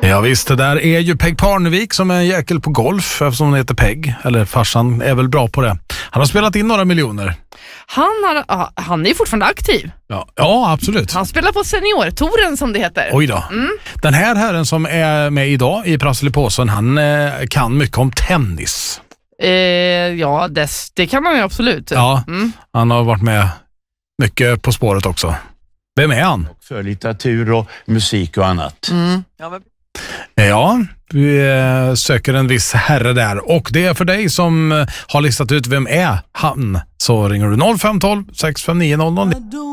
Ja visst, det där är ju Peg Parnevik som är en jäkel på golf eftersom hon heter Peg. Eller farsan är väl bra på det. Han har spelat in några miljoner. Han är fortfarande aktiv. Ja, absolut. Han spelar på seniortouren som det heter. Oj då. Den här herren som är med idag i Prasselipåsen, han kan mycket om tennis. Ja, det kan man ju absolut. Ja, han har varit med mycket på spåret också. Vem är han? För litteratur och musik och annat. Ja, vi söker en viss herre där. Och det är för dig som har listat ut vem är han. Så ringer du 0512 659 00.